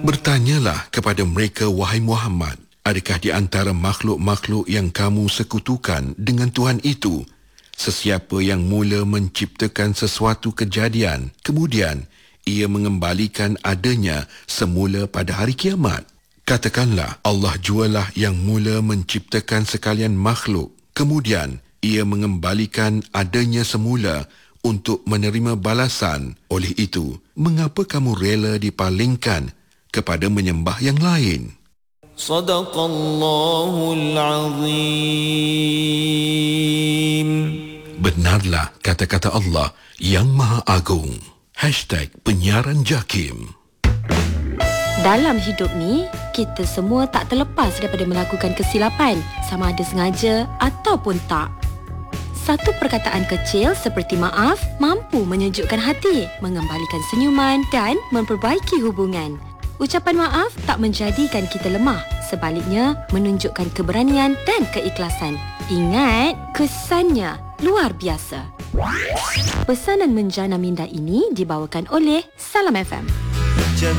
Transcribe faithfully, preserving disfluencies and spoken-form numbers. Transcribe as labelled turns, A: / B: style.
A: Bertanyalah kepada mereka, wahai Muhammad, adakah di antara makhluk-makhluk yang kamu sekutukan dengan Tuhan itu, sesiapa yang mula menciptakan sesuatu kejadian, kemudian ia mengembalikan adanya semula pada hari kiamat? Katakanlah, Allah jualah yang mula menciptakan sekalian makhluk, kemudian ia mengembalikan adanya semula untuk menerima balasan. Oleh itu, mengapa kamu rela dipalingkan kepada menyembah yang lain?
B: Sadaqallahul Azim.
A: Benarlah kata-kata Allah yang Maha Agung. Hashtag Penyiaran Jakim.
C: Dalam hidup ni, kita semua tak terlepas daripada melakukan kesilapan, sama ada sengaja ataupun tak. Satu perkataan kecil seperti maaf mampu menyejukkan hati, mengembalikan senyuman dan memperbaiki hubungan. Ucapan maaf tak menjadikan kita lemah, sebaliknya menunjukkan keberanian dan keikhlasan. Ingat, kesannya luar biasa. Pesanan menjana minda ini dibawakan oleh Salam F M.